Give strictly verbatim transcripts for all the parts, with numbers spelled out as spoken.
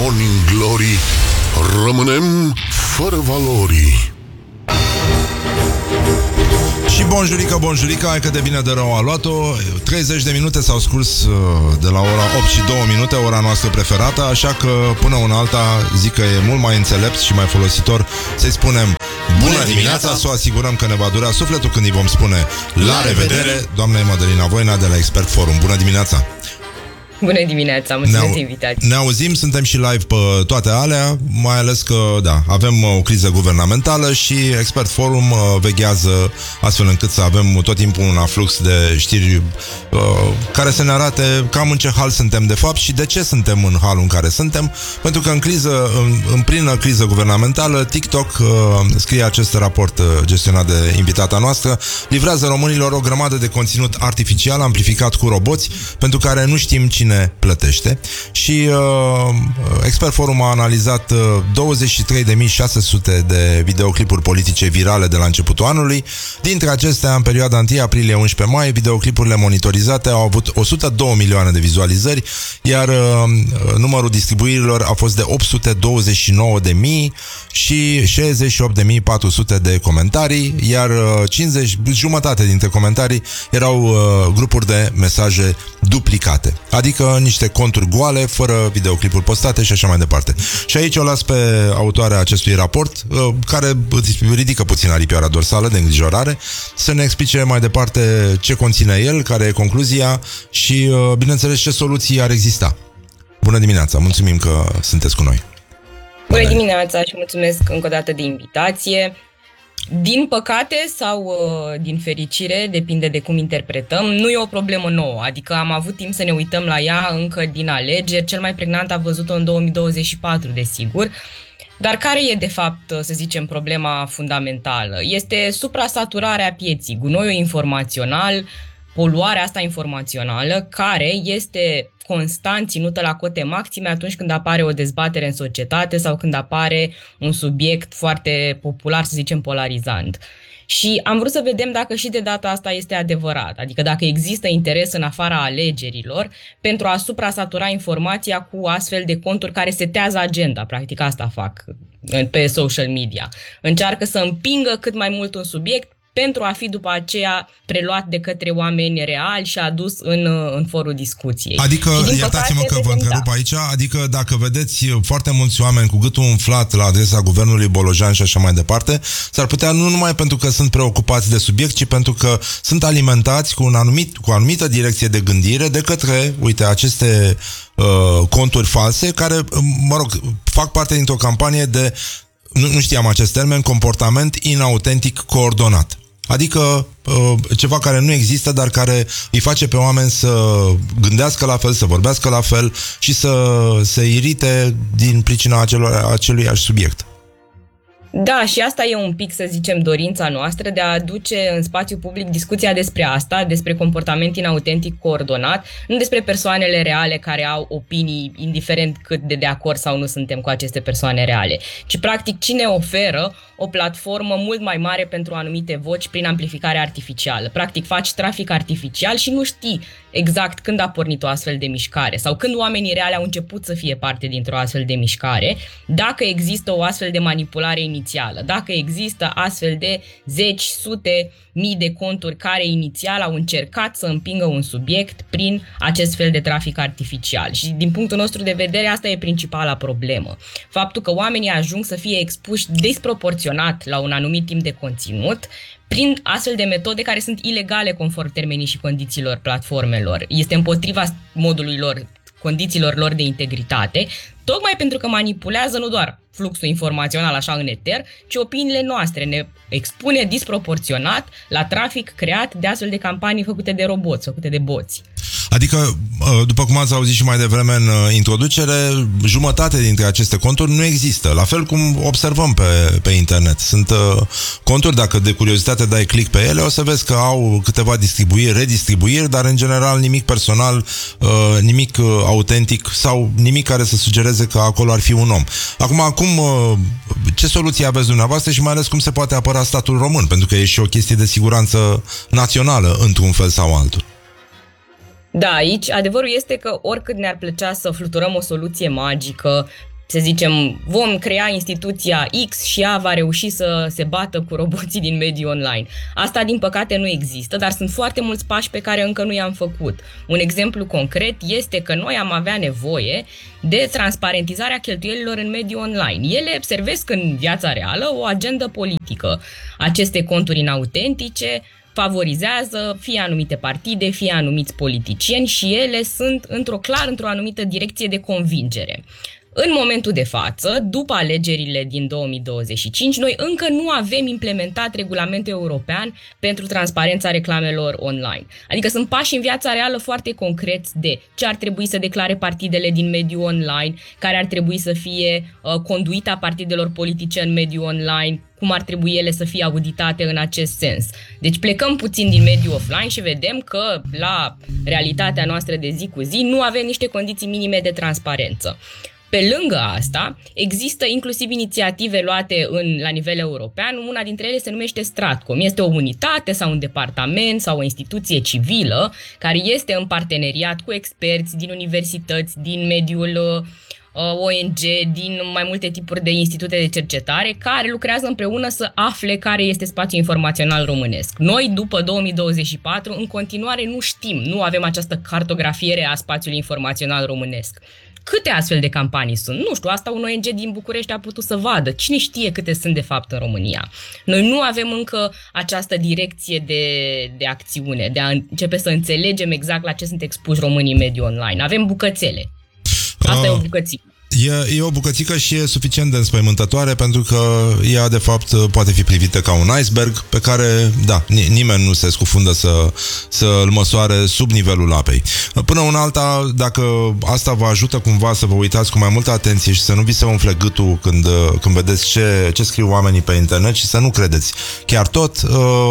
Morning Glory, rămânem fără valori. Și bonjurică, bonjurică, hai că de bine de rău a luat-o. treizeci de minute s-au scurs de la ora opt și două minute, ora noastră preferată. Așa că până una alta zic că e mult mai înțelept și mai folositor să-i spunem bună dimineața, să o asigurăm că ne va durea sufletul când îi vom spune la revedere. Doamna Mădălina Voina de la Expert Forum. Bună dimineața! Bună dimineața, mulțumesc de invitație. Ne auzim, suntem și live pe toate alea, mai ales că, da, avem o criză guvernamentală și Expert Forum uh, veghează astfel încât să avem tot timpul un aflux de știri uh, care să ne arate cam în ce hal suntem de fapt și de ce suntem în halul în care suntem, pentru că în criză, în, în plină criză guvernamentală, TikTok, uh, scrie acest raport uh, gestionat de invitata noastră, livrează românilor o grămadă de conținut artificial amplificat cu roboți, pentru care nu știm cine plătește. Și uh, Expert Forum a analizat uh, douăzeci și trei de mii șase sute de videoclipuri politice virale de la începutul anului. Dintre acestea, în perioada unu aprilie - unsprezece mai, videoclipurile monitorizate au avut o sută două milioane de vizualizări, iar uh, numărul distribuirilor a fost de opt sute douăzeci și nouă de mii și șaizeci și opt de mii patru sute de comentarii, iar uh, cincizeci, jumătate dintre comentarii erau uh, grupuri de mesaje duplicate, adică niște conturi goale, fără videoclipuri postate și așa mai departe. Și aici o las pe autoarea acestui raport, uh, care ridică puțin aripioara dorsală de îngrijorare, să ne explice mai departe ce conține el, care e concluzia și, uh, bineînțeles, ce soluții ar exista. Bună dimineața, mulțumim că sunteți cu noi. Bună dimineața și mulțumesc încă o dată de invitație. Din păcate sau uh, din fericire, depinde de cum interpretăm, nu e o problemă nouă, adică am avut timp să ne uităm la ea încă din alegeri, cel mai pregnant a văzut-o în două mii douăzeci și patru, desigur. Dar care e, de fapt, să zicem, problema fundamentală? Este suprasaturarea pieții, gunoiul informațional, poluarea asta informațională, care este constant ținută la cote maxime atunci când apare o dezbatere în societate sau când apare un subiect foarte popular, să zicem, polarizant. Și am vrut să vedem dacă și de data asta este adevărat, adică dacă există interes în afara alegerilor pentru a suprasatura informația cu astfel de conturi care setează agenda, practic asta fac pe social media. Încearcă să împingă cât mai mult un subiect pentru a fi după aceea preluat de către oameni reali și adus în, în forul discuției. Adică, iertați-mă că vă întrerup da. aici, adică dacă vedeți foarte mulți oameni cu gâtul umflat la adresa guvernului Bolojan și așa mai departe, s-ar putea nu numai pentru că sunt preocupați de subiect, ci pentru că sunt alimentați cu, un anumit, cu o anumită direcție de gândire de către, uite, aceste uh, conturi false care, mă rog, fac parte dintr-o campanie de, nu, nu știam acest termen, comportament inautentic coordonat. Adică ceva care nu există, dar care îi face pe oameni să gândească la fel, să vorbească la fel și să se irite din pricina acelor, aceluiași subiect. Da, și asta e un pic, să zicem, dorința noastră de a aduce în spațiu public discuția despre asta, despre comportament inautentic coordonat, nu despre persoanele reale care au opinii, indiferent cât de de acord sau nu suntem cu aceste persoane reale, ci practic cine oferă o platformă mult mai mare pentru anumite voci prin amplificare artificială. Practic faci trafic artificial și nu știi exact când a pornit o astfel de mișcare sau când oamenii reali au început să fie parte dintr-o astfel de mișcare, dacă există o astfel de manipulare inițială, dacă există astfel de zeci, sute, mii de conturi care inițial au încercat să împingă un subiect prin acest fel de trafic artificial. Și din punctul nostru de vedere asta e principala problemă. Faptul că oamenii ajung să fie expuși disproporționat la un anumit timp de conținut prin astfel de metode care sunt ilegale conform termenii și condițiilor platformelor. Este împotriva modului lor, condițiilor lor de integritate, tocmai pentru că manipulează nu doar fluxul informațional așa în eter, ci opiniile noastre, ne expune disproporționat la trafic creat de astfel de campanii făcute de roboți, făcute de boți. Adică, după cum ați auzit și mai devreme în introducere, jumătate dintre aceste conturi nu există, la fel cum observăm pe, pe internet. Sunt uh, conturi, dacă de curiozitate dai click pe ele, o să vezi că au câteva distribuiri, redistribuiri, dar în general nimic personal, uh, nimic uh, autentic sau nimic care să sugereze că acolo ar fi un om. Acum, acum uh, ce soluții aveți dumneavoastră și mai ales cum se poate apăra statul român? Pentru că e și o chestie de siguranță națională, într-un fel sau altul. Da, aici adevărul este că oricât ne-ar plăcea să fluturăm o soluție magică să zicem, vom crea instituția X și ea va reuși să se bată cu roboții din mediul online. Asta, din păcate, nu există, dar sunt foarte mulți pași pe care încă nu i-am făcut. Un exemplu concret este că noi am avea nevoie de transparentizarea cheltuielilor în mediul online. Ele servesc în viața reală o agendă politică. Aceste conturi inautentice favorizează fie anumite partide, fie anumiți politicieni și ele sunt într-o clar într-o anumită direcție de convingere. În momentul de față, după alegerile din două mii douăzeci și cinci, noi încă nu avem implementat regulamentul european pentru transparența reclamelor online. Adică sunt pași în viața reală foarte concreți de ce ar trebui să declare partidele din mediul online, care ar trebui să fie uh, conduita partidelor politice în mediul online, cum ar trebui ele să fie auditate în acest sens. Deci plecăm puțin din mediul offline și vedem că la realitatea noastră de zi cu zi nu avem niște condiții minime de transparență. Pe lângă asta, există inclusiv inițiative luate în, la nivel european. Una dintre ele se numește Stratcom. Este o unitate sau un departament sau o instituție civilă care este în parteneriat cu experți din universități, din mediul O N G, din mai multe tipuri de institute de cercetare, care lucrează împreună să afle care este spațiul informațional românesc. Noi, după două mii douăzeci și patru, în continuare nu știm, nu avem această cartografiere a spațiului informațional românesc. Câte astfel de campanii sunt? Nu știu, asta un O N G din București a putut să vadă. Cine știe câte sunt de fapt în România? Noi nu avem încă această direcție de, de acțiune, de a începe să înțelegem exact la ce sunt expuși românii în mediul online. Avem bucățele. Asta uh. e o bucățică. E, e o bucățică și e suficient de înspăimântătoare pentru că ea de fapt poate fi privită ca un iceberg pe care, da, nimeni nu se scufundă să, să îl măsoare sub nivelul apei. Până una alta, dacă asta vă ajută cumva să vă uitați cu mai multă atenție și să nu vi se umfle gâtul când, când vedeți ce, ce scriu oamenii pe internet și să nu credeți chiar tot,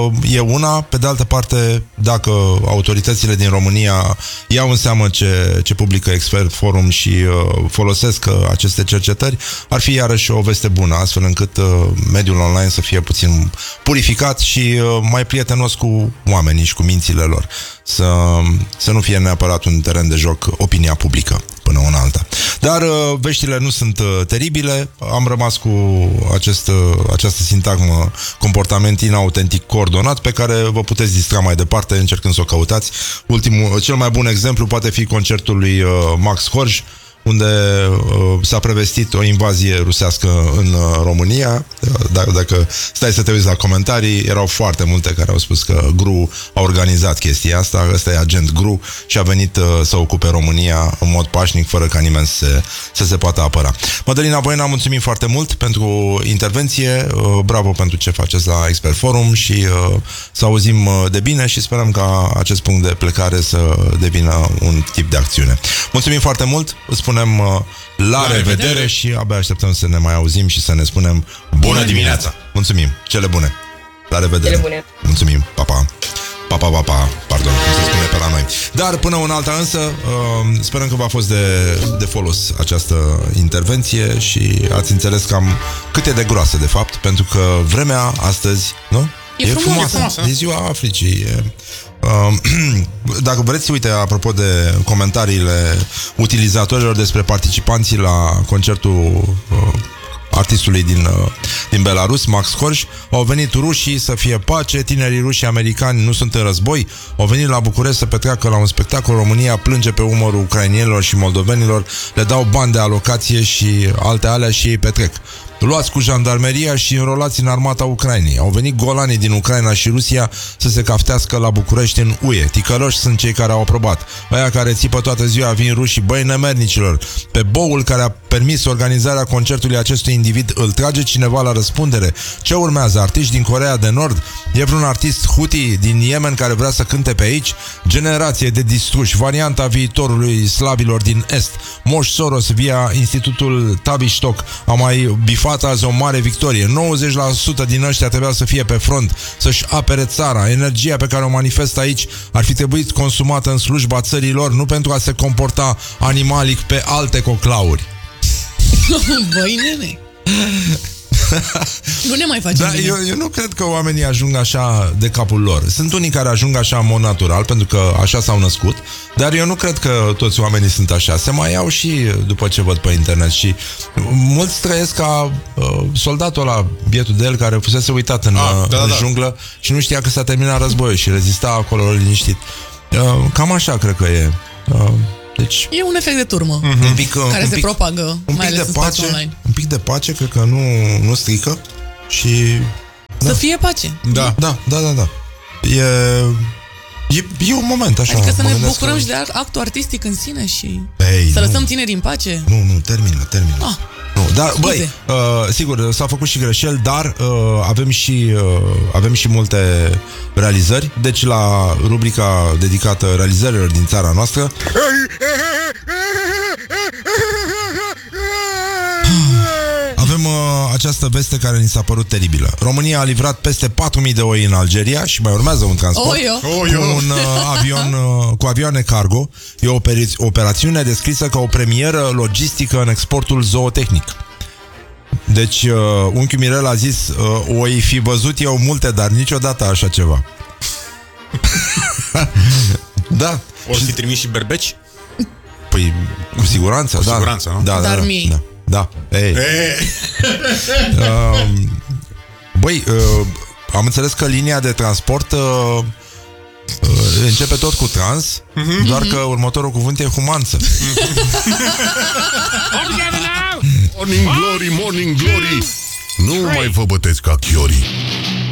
e una. Pe de altă parte, dacă autoritățile din România iau în seamă ce, ce publică Expert Forum și folosesc aceste cercetări, ar fi iarăși o veste bună, astfel încât uh, mediul online să fie puțin purificat și uh, mai prietenos cu oamenii și cu mințile lor. Să, să nu fie neapărat un teren de joc opinia publică până una alta. Dar uh, veștile nu sunt uh, teribile. Am rămas cu acest, uh, această sintagmă comportament inautentic coordonat pe care vă puteți distra mai departe încercând să o căutați. Ultimul, cel mai bun exemplu poate fi concertul lui uh, Max Horj, unde uh, s-a prevestit o invazie rusească în uh, România. D- dacă stai să te uiți la comentarii, erau foarte multe care au spus că G R U a organizat chestia asta, ăsta e agent G R U și a venit uh, să ocupe România în mod pașnic, fără ca nimeni să se, să se poată apăra. Mădălina Voina, mulțumim foarte mult pentru intervenție, uh, bravo pentru ce faceți la Expert Forum și uh, să auzim uh, de bine și sperăm ca acest punct de plecare să devină un tip de acțiune. Mulțumim foarte mult, îți spun spunem uh, la, la revedere, revedere și abia așteptăm să ne mai auzim și să ne spunem bună, bună dimineața. Mulțumim, cele bune. La revedere. Cele bune. Mulțumim, pa, pa. Pa, pa, pa, pa. Pardon, cum se spune pe la noi. Dar până una alta însă, uh, sperăm că v-a fost de, de folos această intervenție și ați înțeles cam cât e de groasă de fapt, pentru că vremea astăzi, nu? E, e frumoasă, e frumoasă. E ziua Africii. E... Uh, dacă vreți, uite, apropo de comentariile utilizatorilor despre participanții la concertul uh, artistului din, uh, din Belarus, Max Horj, au venit rușii să fie pace, tinerii ruși americani nu sunt în război, au venit la București să petreacă la un spectacol, România plânge pe umărul ucrainienilor și moldovenilor, le dau bani de alocație și alte alea și ei petrec. Luați cu jandarmeria și înrolați în armata Ucrainei. Au venit golanii din Ucraina și Rusia să se caftească la București în U E. Ticăloși sunt cei care au aprobat. Aia care țipă toată ziua vin rușii, băi nemernicilor. Pe boul care a permis organizarea concertului acestui individ îl trage cineva la răspundere. Ce urmează? Artiști din Coreea de Nord? E vreun artist Houthi din Yemen care vrea să cânte pe aici? Generație de distruși, varianta viitorului slavilor din Est. Moș Soros via Institutul Tavistock a mai bifat azi o mare victorie. nouăzeci la sută din ăștia trebuia să fie pe front, să-și apere țara. Energia pe care o manifestă aici ar fi trebuit consumată în slujba țării lor, nu pentru a se comporta animalic pe alte coclauri. Băi, nene! Nu ne mai facem Da, bine. eu, eu nu cred că oamenii ajung așa de capul lor. Sunt unii care ajung așa în mod natural, pentru că așa s-au născut, dar eu nu cred că toți oamenii sunt așa. Se mai iau și după ce văd pe internet și mulți trăiesc ca uh, soldatul ăla, bietul de el, care fusese uitat în, Ah, uh, da, în da. junglă și nu știa că s-a terminat războiul și rezista acolo liniștit. Uh, cam așa cred că e. Uh, deci... E un efect de turmă Un pic, care un se pic, propagă, un mai pic ales de în spațiul pace, online. un pic de pace, cred că nu, nu strică și Să fie pace. da, da, da, da, da. E, e, e un moment așa. Adică să mă ne gândesc bucurăm că... și de actul artistic în sine și Ei, să nu. lăsăm tinerii în pace. Nu, nu, termină, termină. Ah, Nu, dar, scuze. băi, uh, sigur, s-au făcut și greșeli, dar uh, avem, și, uh, avem și multe realizări. Deci la rubrica dedicată realizărilor din țara noastră avem uh, această veste care ni s-a părut teribilă. România a livrat peste patru mii de oi în Algeria și mai urmează un transport Oio. cu un uh, avion uh, cu avioane cargo. E o operi- operațiune descrisă ca o premieră logistică în exportul zootehnic. Deci uh, unchiul Mirel a zis uh, oi fi văzut eu multe, dar niciodată așa ceva. Da. Ori fi trimis și berbeci? Păi, cu siguranță, Cu da. siguranță, nu? Da, da, Dar da, mii. da. Da, ei. uh, Băi, uh, am înțeles că linia de transport uh, uh, începe tot cu trans, mm-hmm. doar că următorul cuvânt e humanță. Morning Glory, Morning Glory, nu mai vă bătesc ca chiorii.